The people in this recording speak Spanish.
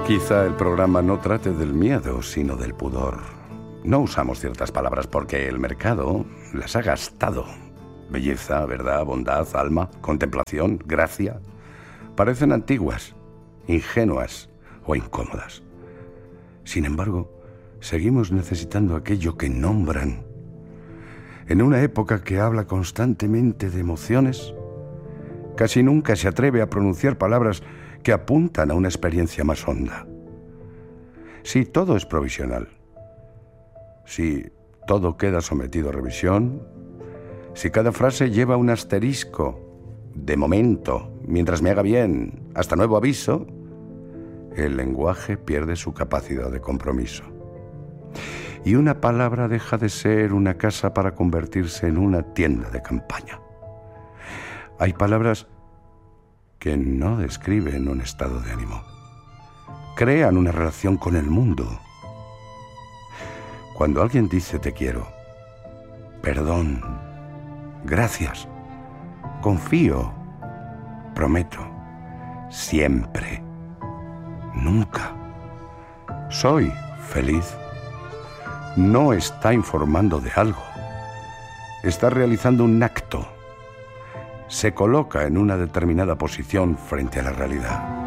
Quizá el programa no trate del miedo, sino del pudor. No usamos ciertas palabras porque el mercado las ha gastado. Belleza, verdad, bondad, alma, contemplación, gracia. Parecen antiguas, ingenuas o incómodas. Sin embargo, seguimos necesitando aquello que nombran. En una época que habla constantemente de emociones, casi nunca se atreve a pronunciar palabras que apuntan a una experiencia más honda. Si todo es provisional, si todo queda sometido a revisión, si cada frase lleva un asterisco, de momento, mientras me haga bien, hasta nuevo aviso, el lenguaje pierde su capacidad de compromiso. Y una palabra deja de ser una casa para convertirse en una tienda de campaña. Hay palabras que no describen un estado de ánimo. Crean una relación con el mundo. Cuando alguien dice te quiero, perdón, gracias, confío, prometo, siempre, nunca, soy feliz, no está informando de algo, está realizando un acto, se coloca en una determinada posición frente a la realidad.